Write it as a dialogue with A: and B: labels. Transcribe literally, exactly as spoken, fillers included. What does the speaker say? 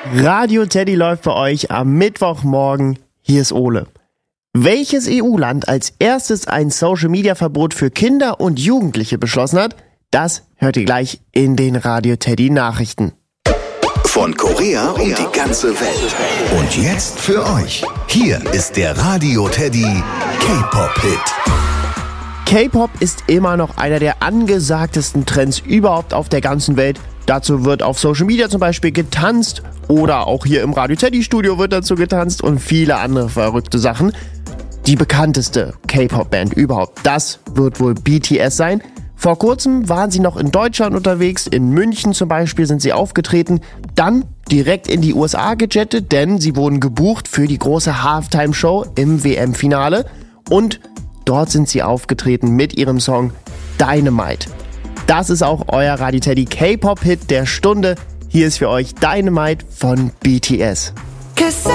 A: Radio Teddy läuft bei euch am Mittwochmorgen. Hier ist Ole. Welches E U-Land als erstes ein Social-Media-Verbot für Kinder und Jugendliche beschlossen hat, das hört ihr gleich in den Radio Teddy Nachrichten.
B: Von Korea um die ganze Welt. Und jetzt für euch. Hier ist der Radio Teddy K-Pop-Hit.
A: K-Pop ist immer noch einer der angesagtesten Trends überhaupt auf der ganzen Welt. Dazu wird auf Social Media zum Beispiel getanzt oder auch hier im Radio Teddy Studio wird dazu getanzt und viele andere verrückte Sachen. Die bekannteste K-Pop-Band überhaupt, das wird wohl B T S sein. Vor kurzem waren sie noch in Deutschland unterwegs, in München zum Beispiel sind sie aufgetreten, dann direkt in die U S A gejettet, denn sie wurden gebucht für die große Halftime-Show im W M-Finale und dort sind sie aufgetreten mit ihrem Song Dynamite. Das ist auch euer Radio Teddy K-Pop-Hit der Stunde. Hier ist für euch Dynamite von B T S.
C: Cause